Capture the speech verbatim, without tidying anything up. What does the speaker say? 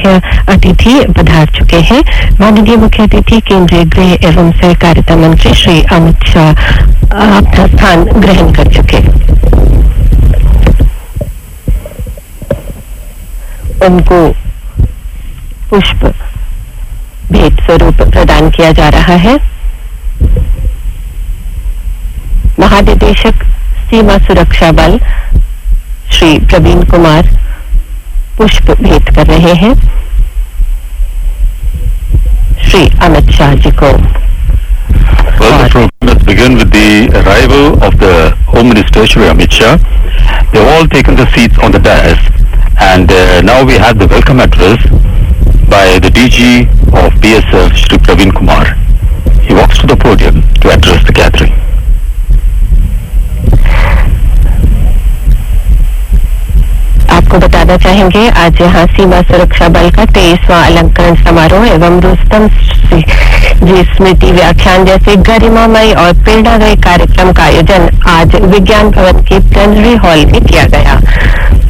मुख्य अतिथि पधार चुके हैं। माननीय मुख्य अतिथि केंद्रीय गृह एवं सहकारिता मंत्री श्री अमित शाह अपना स्थान ग्रहण कर चुके। उनको पुष्प भेंट स्वरूप प्रदान किया जा रहा है। महानिदेशक सीमा सुरक्षा बल श्री प्रवीण कुमार पुष्प भेंट कर रहे हैं श्री अमित शाह जी को। Well, the program has begun with the arrival of the Home Minister Shri Amit Shah. They have all taken the seats on the dais, and uh, now we have the welcome address by the D G of B S F Shri Praveen Kumar. He walks to the podium to address the gathering. आपको बताना चाहेंगे आज यहाँ सीमा सुरक्षा बल का तेईसवां अलंकरण समारोह एवं रुस्तम जी स्मृति व्याख्यान जैसे गरिमामय और प्रेरणादायी कार्यक्रम का आयोजन आज विज्ञान भवन के प्लेनरी हॉल में किया गया।